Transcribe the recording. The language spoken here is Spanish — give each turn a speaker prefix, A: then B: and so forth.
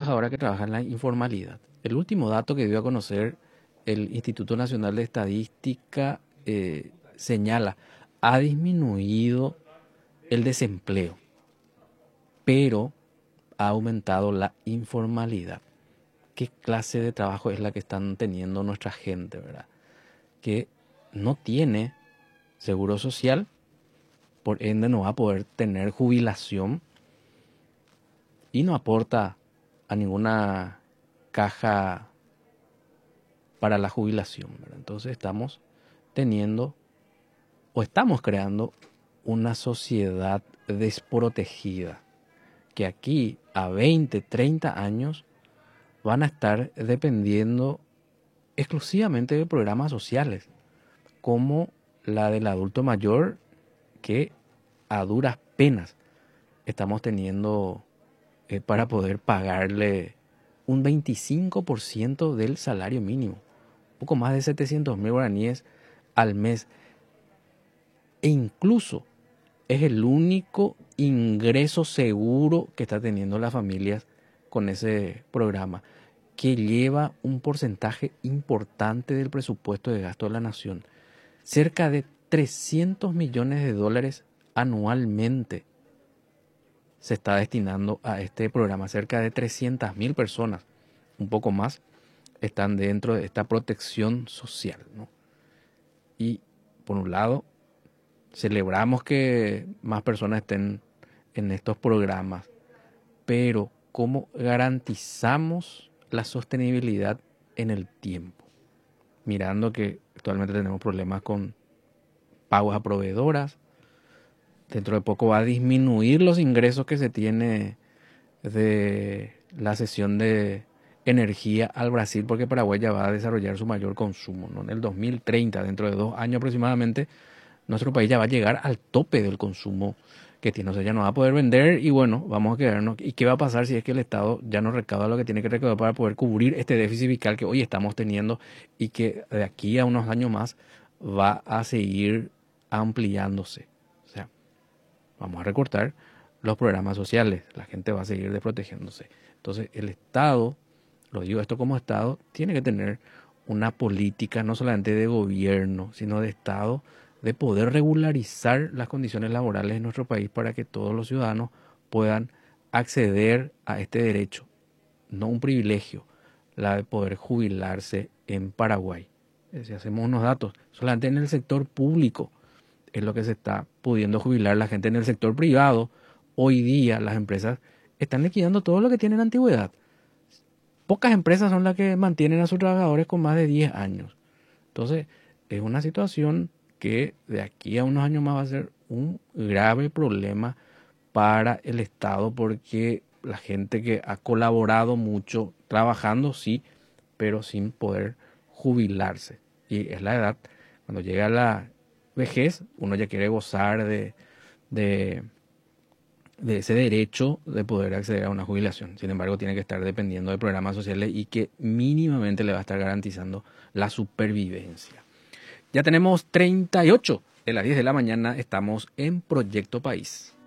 A: trabajadora que trabaja en la informalidad. El último dato que dio a conocer el Instituto Nacional de Estadística señala, ha disminuido el desempleo, pero ha aumentado la informalidad. ¿Qué clase de trabajo es la que están teniendo nuestra gente, verdad? Que no tiene seguro social, por ende no va a poder tener jubilación y no aporta a ninguna caja para la jubilación, ¿verdad? Entonces estamos teniendo o estamos creando una sociedad desprotegida que aquí a 20, 30 años van a estar dependiendo exclusivamente de programas sociales, como la del adulto mayor, que a duras penas estamos teniendo para poder pagarle un 25% del salario mínimo, poco más de 700.000 guaraníes al mes. E incluso es el único ingreso seguro que está teniendo las familias con ese programa, que lleva un porcentaje importante del presupuesto de gasto de la nación. Cerca de 300 millones de dólares anualmente se está destinando a este programa. Cerca de 300.000 personas, un poco más, están dentro de esta protección social, ¿no? Y por un lado, celebramos que más personas estén en estos programas, pero ¿cómo garantizamos la sostenibilidad en el tiempo? Mirando que actualmente tenemos problemas con pagos a proveedoras, dentro de poco va a disminuir los ingresos que se tiene de la cesión de energía al Brasil, porque Paraguay ya va a desarrollar su mayor consumo, ¿no? En el 2030, dentro de 2 años aproximadamente, nuestro país ya va a llegar al tope del consumo que tiene. O sea, ya no va a poder vender y bueno, vamos a quedarnos. ¿Y qué va a pasar si es que el Estado ya no recauda lo que tiene que recaudar para poder cubrir este déficit fiscal que hoy estamos teniendo y que de aquí a unos años más va a seguir ampliándose? O sea, vamos a recortar los programas sociales, la gente va a seguir desprotegiéndose. Entonces, el Estado, lo digo esto como Estado, tiene que tener una política no solamente de gobierno, sino de Estado, de poder regularizar las condiciones laborales en nuestro país para que todos los ciudadanos puedan acceder a este derecho, no un privilegio, la de poder jubilarse en Paraguay. Si hacemos unos datos, solamente en el sector público es lo que se está pudiendo jubilar. La gente en el sector privado, hoy día las empresas están liquidando todo lo que tienen antigüedad. Pocas empresas son las que mantienen a sus trabajadores con más de 10 años. Entonces, es una situación que de aquí a unos años más va a ser un grave problema para el Estado, porque la gente que ha colaborado mucho, trabajando sí, pero sin poder jubilarse. Y es la edad, cuando llega la vejez, uno ya quiere gozar de ese derecho de poder acceder a una jubilación. Sin embargo, tiene que estar dependiendo de programas sociales y que mínimamente le va a estar garantizando la supervivencia. Ya tenemos 38 de las 10 de la mañana, estamos en Proyecto País.